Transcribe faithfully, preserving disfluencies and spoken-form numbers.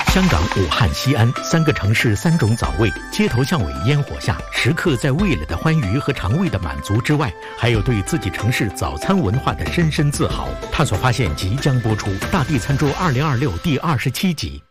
香港、武汉、西安三个城市三种早味，街头巷尾烟火下，食客在味蕾的欢愉和肠胃的满足之外，还有对自己城市早餐文化的深深自豪。探索发现即将播出《大地餐桌二零二六》第二十七集。